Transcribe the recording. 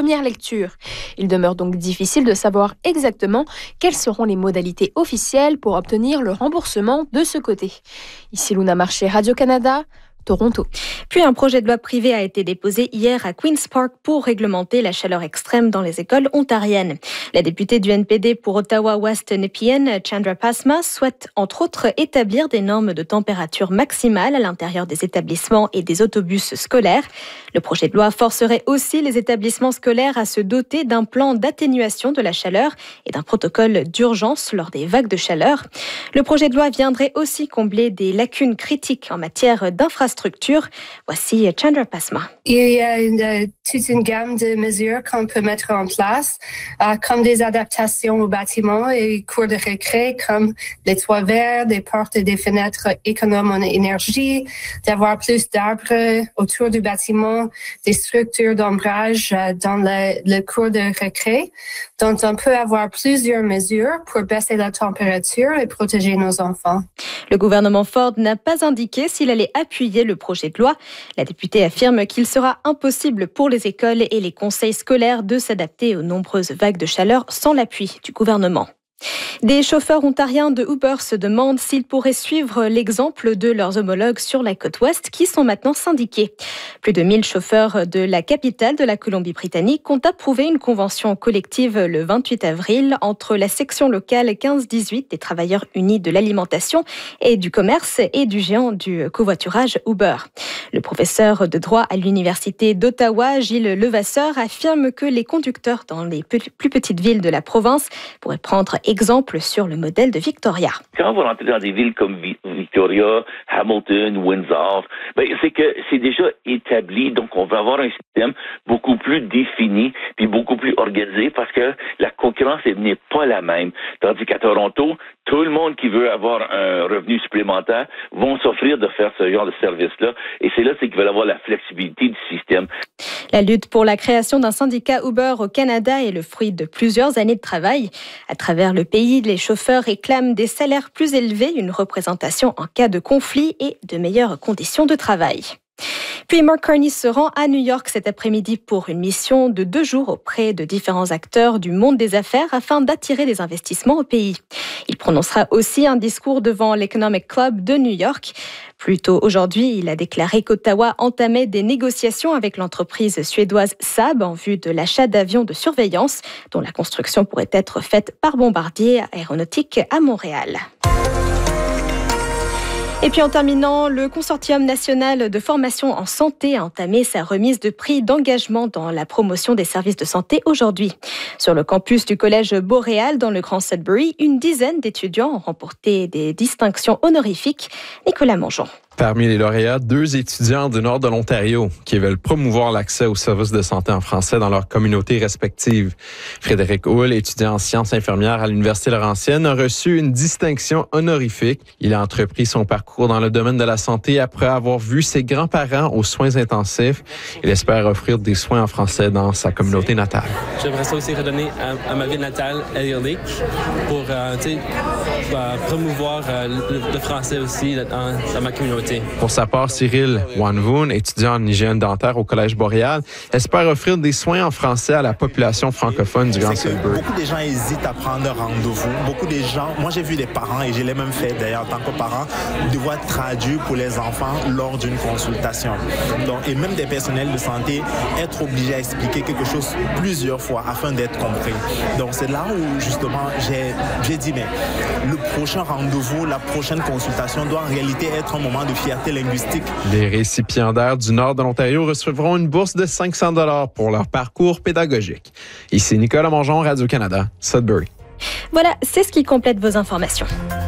première lecture. Il demeure donc difficile de savoir exactement quelles seront les modalités officielles pour obtenir le remboursement de ce côté. Ici Luna Marché, Radio-Canada, Toronto. Puis un projet de loi privé a été déposé hier à Queen's Park pour réglementer la chaleur extrême dans les écoles ontariennes. La députée du NPD pour Ottawa-West Nepean, Chandra Pasma, souhaite entre autres établir des normes de température maximale à l'intérieur des établissements et des autobus scolaires. Le projet de loi forcerait aussi les établissements scolaires à se doter d'un plan d'atténuation de la chaleur et d'un protocole d'urgence lors des vagues de chaleur. Le projet de loi viendrait aussi combler des lacunes critiques en matière d'infrastructure. Voici Chandra Pasma. Il y a toute une gamme de mesures qu'on peut mettre en place, comme des adaptations aux bâtiments et cours de récré, comme les toits verts, des portes et des fenêtres économes en énergie, d'avoir plus d'arbres autour du bâtiment, des structures d'ombrage dans le cours de récré. Donc, on peut avoir plusieurs mesures pour baisser la température et protéger nos enfants. Le gouvernement Ford n'a pas indiqué s'il allait appuyer le projet de loi. La députée affirme qu'il sera impossible pour les écoles et les conseils scolaires de s'adapter aux nombreuses vagues de chaleur sans l'appui du gouvernement. Des chauffeurs ontariens de Uber se demandent s'ils pourraient suivre l'exemple de leurs homologues sur la côte ouest qui sont maintenant syndiqués. Plus de 1000 chauffeurs de la capitale de la Colombie-Britannique ont approuvé une convention collective le 28 avril entre la section locale 15-18 des travailleurs unis de l'alimentation et du commerce et du géant du covoiturage Uber. Le professeur de droit à l'université d'Ottawa, Gilles Levasseur, affirme que les conducteurs dans les plus petites villes de la province pourraient prendre exemple sur le modèle de Victoria. Quand vous rentrez dans des villes comme Victoria, Hamilton, Windsor, c'est que c'est déjà établi, donc on va avoir un système beaucoup plus défini puis beaucoup plus organisé parce que la concurrence n'est pas la même. Tandis qu'à Toronto, tout le monde qui veut avoir un revenu supplémentaire vont s'offrir de faire ce genre de service-là. Et c'est là qu'ils veulent avoir la flexibilité du système. La lutte pour la création d'un syndicat Uber au Canada est le fruit de plusieurs années de travail. À travers le pays, les chauffeurs réclament des salaires plus élevés, une représentation en cas de conflit et de meilleures conditions de travail. Puis Mark Carney se rend à New York cet après-midi pour une mission de 2 jours auprès de différents acteurs du monde des affaires afin d'attirer des investissements au pays. Il prononcera aussi un discours devant l'Economic Club de New York. Plus tôt aujourd'hui, il a déclaré qu'Ottawa entamait des négociations avec l'entreprise suédoise Saab en vue de l'achat d'avions de surveillance dont la construction pourrait être faite par Bombardier Aéronautique à Montréal. Et puis en terminant, le Consortium national de formation en santé a entamé sa remise de prix d'engagement dans la promotion des services de santé aujourd'hui. Sur le campus du collège Boréal dans le Grand Sudbury, une dizaine d'étudiants ont remporté des distinctions honorifiques. Nicolas Mongeon. Parmi les lauréats, 2 étudiants du nord de l'Ontario qui veulent promouvoir l'accès aux services de santé en français dans leurs communautés respectives. Frédéric Houle, étudiant en sciences infirmières à l'Université Laurentienne, a reçu une distinction honorifique. Il a entrepris son parcours dans le domaine de la santé après avoir vu ses grands-parents aux soins intensifs. Il espère offrir des soins en français dans sa communauté natale. J'aimerais ça aussi redonner à ma ville natale, Elliot Lake, pour promouvoir le français aussi dans ma communauté. Pour sa part, Cyril Wanvoon, étudiant en hygiène dentaire au Collège Boréal, espère offrir des soins en français à la population francophone du Grand Sudbury. Beaucoup de gens hésitent à prendre un rendez-vous. Beaucoup de gens, moi j'ai vu des parents, et je l'ai même fait d'ailleurs en tant que parent, devoir traduire pour les enfants lors d'une consultation. Donc, et même des personnels de santé, être obligés à expliquer quelque chose plusieurs fois afin d'être compris. Donc c'est là où justement j'ai dit, mais le prochain rendez-vous, la prochaine consultation doit en réalité être un moment de fierté linguistique. Les récipiendaires du nord de l'Ontario recevront une bourse de 500 $ pour leur parcours pédagogique. Ici Nicolas Mongeon, Radio-Canada, Sudbury. Voilà, c'est ce qui complète vos informations.